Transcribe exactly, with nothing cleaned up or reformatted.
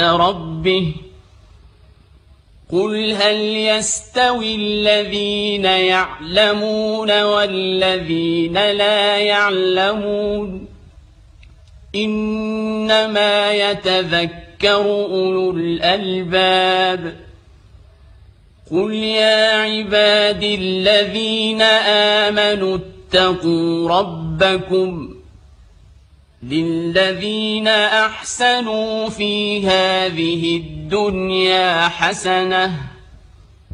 ربه قل هل يستوي الذين يعلمون والذين لا يعلمون إنما يتذكر أولو الألباب قل يا عبادي الذين آمنوا اتقوا ربكم للذين أحسنوا في هذه الدنيا حسنة